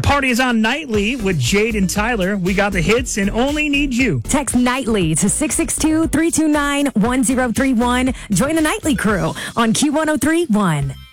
party is on nightly with Jade and Tyler. We got the hits and only need you. Text nightly to 662-329-1031. Join the nightly crew on Q103.1.